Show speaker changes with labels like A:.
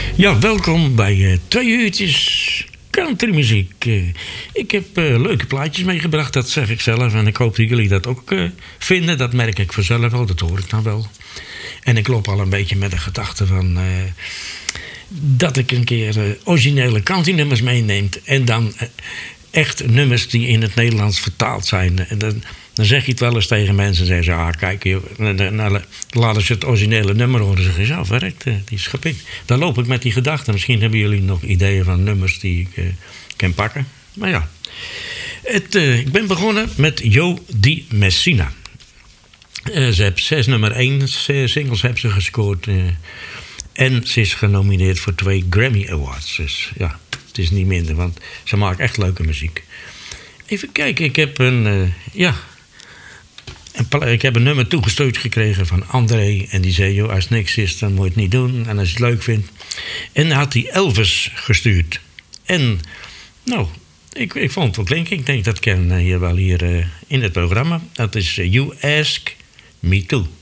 A: Ja, welkom bij 2 uurtjes countrymuziek. Ik heb leuke plaatjes meegebracht, dat zeg ik zelf. En ik hoop dat jullie dat ook vinden. Dat merk ik vanzelf wel, dat hoor ik dan wel. En ik loop al een beetje met de gedachte van... dat ik een keer originele countrynummers meeneemt. En dan echt nummers die in het Nederlands vertaald zijn. En dan zeg je het wel eens tegen mensen. En zeggen ze, kijk, dan laten ze het originele nummer horen. Zeggen ze, ja, verrekt, die is gepikt. Dan loop ik met die gedachten. Misschien hebben jullie nog ideeën van nummers die ik kan pakken. Maar ja, ik ben begonnen met Jo Di Messina. Ze heeft 6 nummer 1 singles hebben ze gescoord. En ze is genomineerd voor 2 Grammy Awards. Dus ja, het is niet minder, want ze maakt echt leuke muziek. Even kijken, ik heb ik heb een nummer toegestuurd gekregen van André. En die zei, joh, als het niks is, dan moet je het niet doen. En als je het leuk vindt. En dan had hij Elvis gestuurd. En, nou, ik vond het wel klinken. Ik denk, dat kan hier wel in het programma. Dat is You Ask Me Too.